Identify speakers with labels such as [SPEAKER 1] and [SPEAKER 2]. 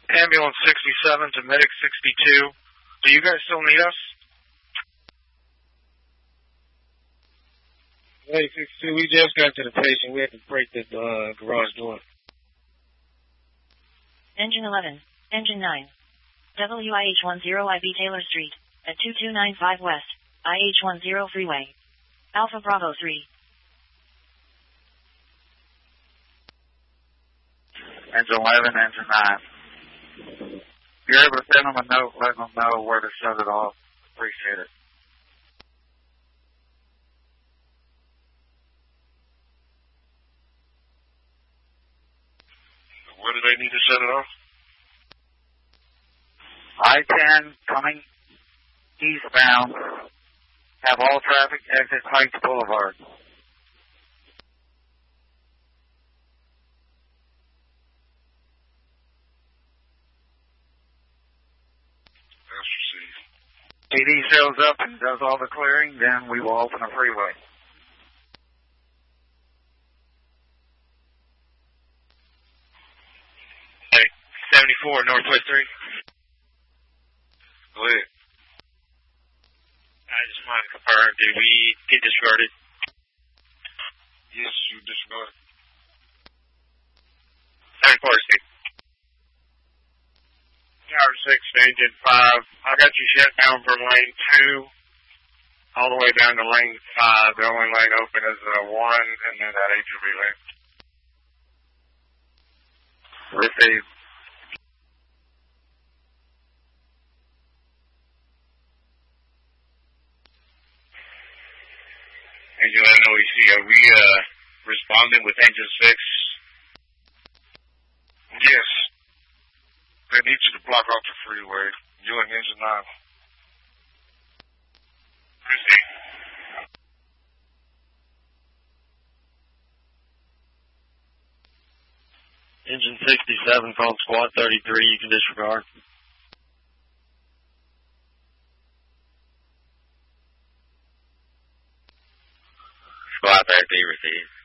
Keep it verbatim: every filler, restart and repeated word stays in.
[SPEAKER 1] Ambulance sixty-seven to Medic sixty-two. Do you guys still need us?
[SPEAKER 2] Medic sixty-two, we just got to the patient. We had to break the uh, garage door.
[SPEAKER 3] Engine eleven, Engine nine. W I H ten I B Taylor Street, at two two nine five West, I H ten Freeway. Alpha Bravo three.
[SPEAKER 4] Engine eleven, Engine nine. If you're able to send them a note, letting them know where to shut it off. Appreciate it.
[SPEAKER 1] Where do they need to shut it off?
[SPEAKER 4] I ten coming eastbound. Have all traffic exit Heights Boulevard. P D shows up and does all the clearing, then we will open a freeway.
[SPEAKER 1] Hey, seventy-four, Northwest three. Go ahead. I just wanted to confirm, did we get discarded? Yes, you discarded. seventy-four, six. Tower six, engine five. I got you shut down from lane two all the way down to lane five. The only lane open is uh, one, and then that H O V lane.
[SPEAKER 4] Received.
[SPEAKER 1] Engine eleven O E C, are we uh, responding with engine six? Yes. They need you to block off the freeway. You and engine nine. Received.
[SPEAKER 2] Engine sixty-seven, phone squad thirty-three, you can disregard.
[SPEAKER 4] Squad thirty-three received.